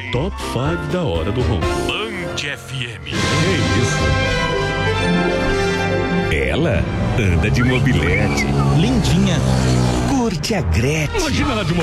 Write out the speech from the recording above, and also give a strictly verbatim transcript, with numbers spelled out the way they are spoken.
Top cinco da Hora do Ronco. Band F M. É isso. Ela anda de mobilete. Lindinha. Curte a Gretchen. Imagina ela de